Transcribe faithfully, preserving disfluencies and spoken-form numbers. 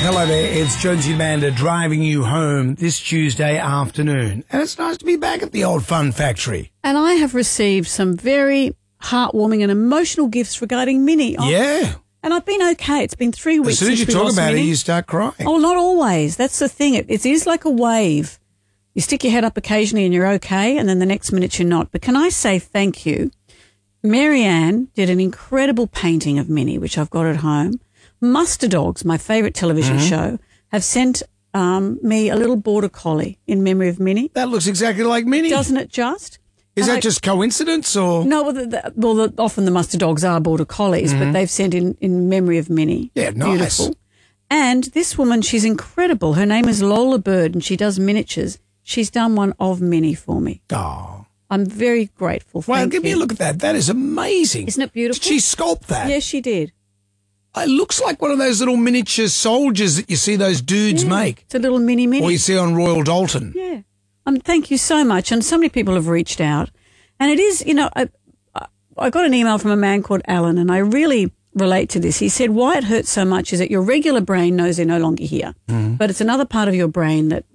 Hello there, it's Jonesy Amanda driving you home this Tuesday afternoon. And it's nice to be back at the old fun factory. And I have received some very heartwarming and emotional gifts regarding Minnie. Oh, Yeah. And I've been okay. It's been three weeks As soon as since you we talk lost about it, Minnie. you start crying. Oh, not always. That's the thing. It, it is like a wave. You stick your head up occasionally and you're okay, and then the next minute you're not. But can I say thank you? Marianne did an incredible painting of Minnie, which I've got at home. Muster Dogs, my favourite television Mm-hmm. show, have sent um, me a little border collie in memory of Minnie. That looks exactly like Minnie. Doesn't it just? Is And that I- just coincidence or? No, well, the, the, well the, often the Muster Dogs are border collies, but they've sent in, in memory of Minnie. Yeah, nice. Beautiful. And this woman, she's incredible. Her name is Lola Bird, and she does miniatures. She's done one of Minnie for me. Oh. I'm very grateful. Well, Thank give me you. a look at that. That is amazing. Isn't it beautiful? Did she sculpt that? Yes, she did. It looks like one of those little miniature soldiers that you see those dudes Yeah. make. It's a little mini mini. Or you see on Royal Dalton. Yeah. Um, thank you so much. And so many people have reached out. And it is, you know, I, I- I got an email from a man called Alan, and I really relate to this. He said, why it hurts so much is that your regular brain knows they're no longer here. But it's another part of your brain that